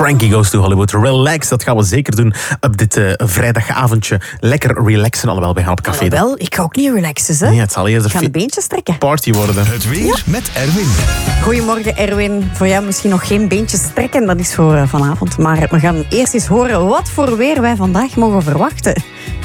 Frankie Goes to Hollywood. Relax, dat gaan we zeker doen op dit vrijdagavondje. Lekker relaxen, alhoewel, wij gaan op café. Wel, ik ga ook niet relaxen, hè. Nee, het zal eerder ik ga de beentjes trekken. Party worden. Het weer met Erwin. Goedemorgen, Erwin. Voor jou misschien nog geen beentjes trekken, dat is voor vanavond. Maar we gaan eerst eens horen wat voor weer wij vandaag mogen verwachten.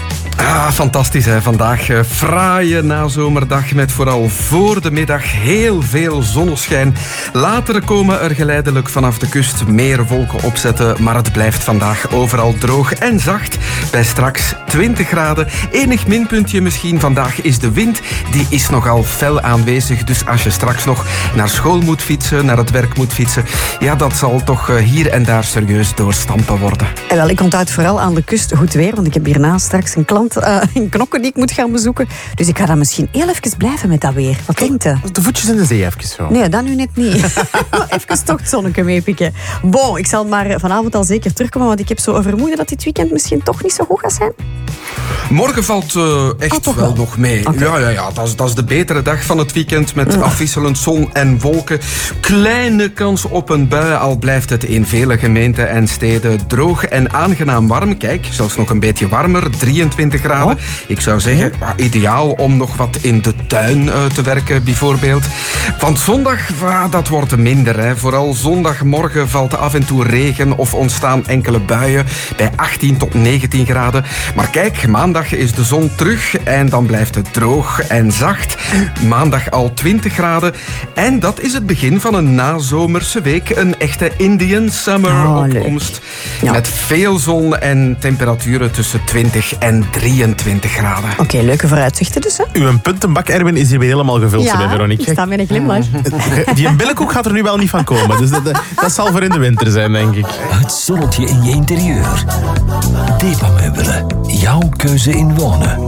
Fantastisch hè. Vandaag fraaie nazomerdag met vooral voor de middag heel veel zonneschijn. Later komen er geleidelijk vanaf de kust meer wolken opzetten, maar het blijft vandaag overal droog en zacht bij straks 20 graden. Enig minpuntje misschien vandaag is de wind. Die is nogal fel aanwezig, dus als je straks nog naar school moet fietsen, naar het werk moet fietsen, ja, dat zal toch hier en daar serieus doorstampen worden. En wel, ik onthoud vooral aan de kust goed weer, want ik heb hierna straks een klant in Knokken die ik moet gaan bezoeken. Dus ik ga dan misschien heel even blijven met dat weer. Wat denkt u? De voetjes in de zee even zo. Nee, dat nu net niet. Even toch het zonnetje meepikken. Bon, ik zal maar vanavond al zeker terugkomen, want ik heb zo een vermoeden dat dit weekend misschien toch niet zo goed gaat zijn. Morgen valt echt wel nog mee. Okay. Ja, dat is de betere dag van het weekend met afwisselend zon en wolken. Kleine kans op een bui, al blijft het in vele gemeenten en steden droog en aangenaam warm. Kijk, zelfs nog een beetje warmer, 23 graden. Ik zou zeggen, ideaal om nog wat in de tuin te werken bijvoorbeeld. Want zondag, dat wordt minder. Hè. Vooral zondagmorgen valt af en toe regen of ontstaan enkele buien bij 18 tot 19 graden. Maar kijk, maandag is de zon terug en dan blijft het droog en zacht. Maandag al 20 graden. En dat is het begin van een nazomerse week. Een echte Indian summer opkomst. Ja. Met veel zon en temperaturen tussen 20 en 23 graden. Oké, leuke vooruitzichten dus, hè? Uw puntenbak, Erwin, is hier weer helemaal gevuld bij Veronique. Ja, ik sta met een glimlach. Die billenkoek gaat er nu wel niet van komen. Dus dat zal voor in de winter zijn, denk ik. Het zonnetje in je interieur. Debameubelen. Jouw keuze in wonen.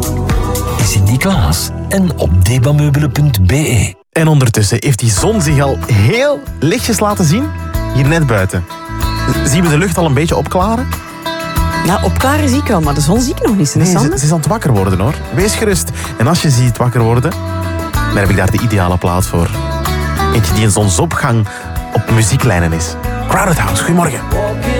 Sinterklaas en op debameubelen.be. En ondertussen heeft die zon zich al heel lichtjes laten zien. Hier net buiten. Zien we de lucht al een beetje opklaren? Nou, opklaren zie ik wel, maar de zon zie ik nog niet. Nee, ze is aan het wakker worden, hoor. Wees gerust. En als je ziet wakker worden, dan heb ik daar de ideale plaat voor. Eentje die een zonsopgang op muzieklijnen is. Crowded House, goedemorgen.